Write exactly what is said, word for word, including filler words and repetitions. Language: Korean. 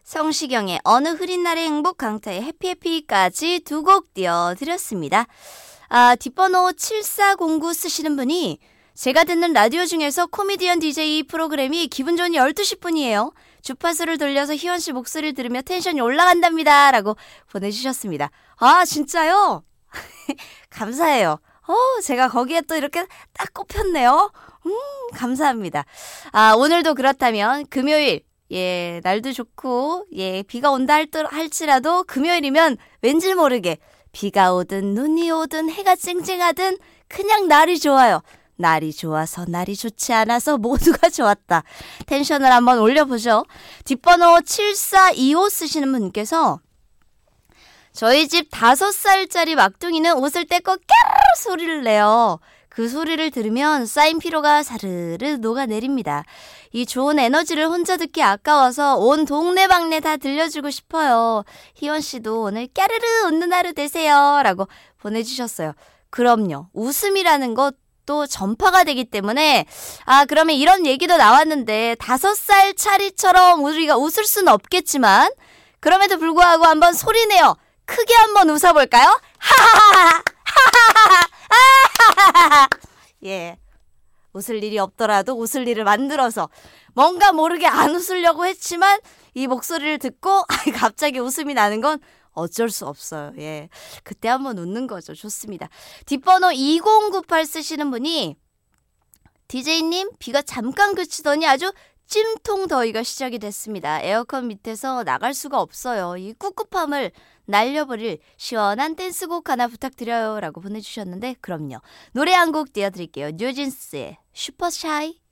성시경의 어느 흐린 날의 행복, 강타의 해피해피까지 두 곡 띄워드렸습니다. 아, 뒷번호 칠사공구 쓰시는 분이 제가 듣는 라디오 중에서 코미디언 디제이 프로그램이 기분 좋은 열두 시 분이에요. 주파수를 돌려서 희원씨 목소리를 들으며 텐션이 올라간답니다. 라고 보내주셨습니다. 아, 진짜요? 감사해요. 어, 제가 거기에 또 이렇게 딱 꼽혔네요. 음, 감사합니다. 아, 오늘도 그렇다면 금요일, 예, 날도 좋고, 예, 비가 온다 할, 할지라도 금요일이면 왠지 모르게 비가 오든 눈이 오든 해가 쨍쨍하든 그냥 날이 좋아요. 날이 좋아서 날이 좋지 않아서 모두가 좋았다. 텐션을 한번 올려보죠. 뒷번호 칠사이오 쓰시는 분께서 저희 집 다섯 살짜리 막둥이는 옷을 떼고 깨르르 소리를 내요. 그 소리를 들으면 쌓인 피로가 사르르 녹아내립니다. 이 좋은 에너지를 혼자 듣기 아까워서 온 동네방네 다 들려주고 싶어요. 희원씨도 오늘 깨르르 웃는 하루 되세요. 라고 보내주셨어요. 그럼요. 웃음이라는 것도 전파가 되기 때문에 아 그러면 이런 얘기도 나왔는데 다섯 살 차리처럼 우리가 웃을 수는 없겠지만 그럼에도 불구하고 한번 소리내요. 크게 한번 웃어볼까요? 하하하하 하하하하 예, 웃을 일이 없더라도 웃을 일을 만들어서 뭔가 모르게 안 웃으려고 했지만 이 목소리를 듣고 갑자기 웃음이 나는 건 어쩔 수 없어요. 예, 그때 한번 웃는 거죠. 좋습니다. 뒷번호 이공구팔 쓰시는 분이 디제이님 비가 잠깐 그치더니 아주 찜통 더위가 시작이 됐습니다. 에어컨 밑에서 나갈 수가 없어요. 이 꿉꿉함을 날려버릴 시원한 댄스곡 하나 부탁드려요 라고 보내주셨는데 그럼요. 노래 한 곡 띄워드릴게요. 뉴진스의 슈퍼샤이.